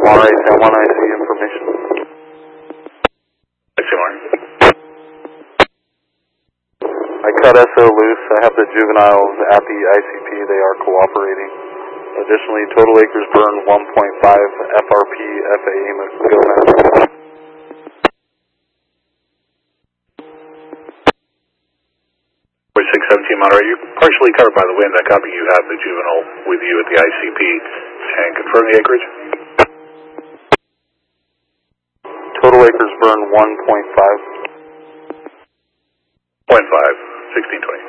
Alright, I want IC information. ICMR. I cut SO loose. I have the juveniles at the ICP. They are cooperating. Additionally, total acres burned 1.5 FRP FAA Gomez. 4617 Monterey, you're partially covered by the wind. I copy you have the juvenile with you at the ICP. And confirm the acreage. Total acres burned 1.5. 0.5, 1620.